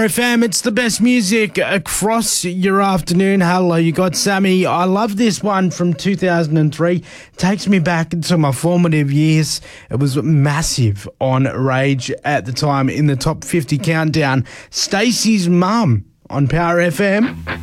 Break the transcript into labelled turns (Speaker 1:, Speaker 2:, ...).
Speaker 1: Power FM, it's the best music across your afternoon. Hello, you got Sammy. I love this one from 2003. Takes me back to my formative years. It was massive on Rage at the time in the top 50 countdown. Stacey's Mum on Power FM.